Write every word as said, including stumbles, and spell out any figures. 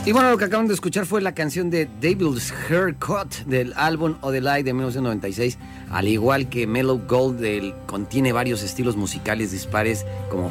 Y bueno, lo que acaban de escuchar fue la canción de Devil's Haircut del álbum Odelay de mil novecientos noventa y seis. Al igual que Mellow Gold, del, contiene varios estilos musicales dispares como